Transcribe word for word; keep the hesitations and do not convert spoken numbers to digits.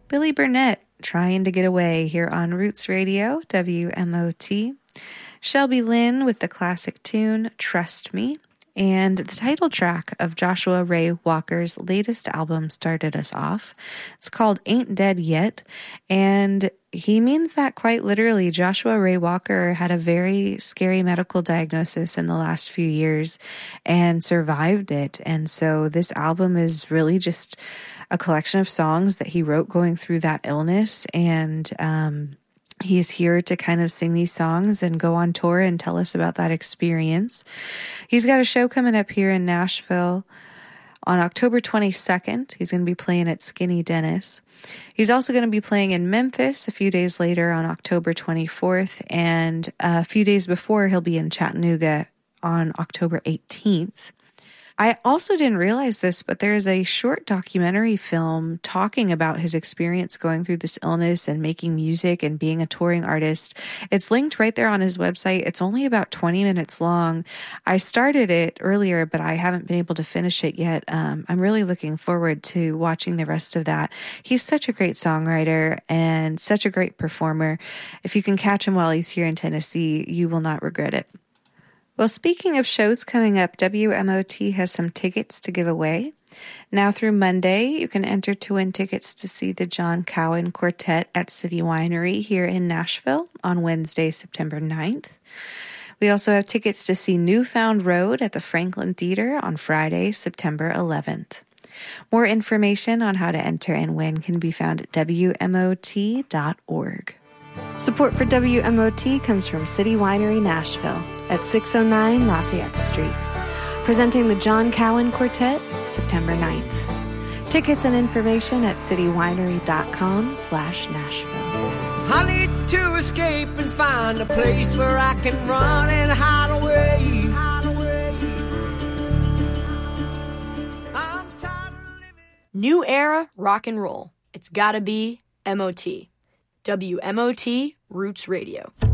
Billy Burnett, Trying to Get Away, here on Roots Radio, W M O T. Shelby Lynn with the classic tune, Trust Me. And the title track of Joshua Ray Walker's latest album started us off. It's called Ain't Dead Yet, and he means that quite literally. Joshua Ray Walker had a very scary medical diagnosis in the last few years and survived it. And so this album is really just a collection of songs that he wrote going through that illness, and um he's here to kind of sing these songs and go on tour and tell us about that experience. He's got a show coming up here in Nashville on October twenty-second. He's going to be playing at Skinny Dennis. He's also going to be playing in Memphis a few days later on October twenty-fourth. And a few days before, he'll be in Chattanooga on October eighteenth. I also didn't realize this, but there is a short documentary film talking about his experience going through this illness and making music and being a touring artist. It's linked right there on his website. It's only about twenty minutes long. I started it earlier, but I haven't been able to finish it yet. Um, I'm really looking forward to watching the rest of that. He's such a great songwriter and such a great performer. If you can catch him while he's here in Tennessee, you will not regret it. Well, speaking of shows coming up, W M O T has some tickets to give away. Now through Monday, you can enter to win tickets to see the John Cowan Quartet at City Winery here in Nashville on Wednesday, September ninth. We also have tickets to see Newfound Road at the Franklin Theater on Friday, September eleventh. More information on how to enter and win can be found at W M O T dot org. Support for W M O T comes from City Winery Nashville at six oh nine Lafayette Street. Presenting the John Cowan Quartet, September ninth. Tickets and information at citywinery.com slash Nashville. I need to escape and find a place where I can run and hide away. Hide away. I'm tired of living. New era rock and roll. It's gotta be M O T. W M O T Roots Radio.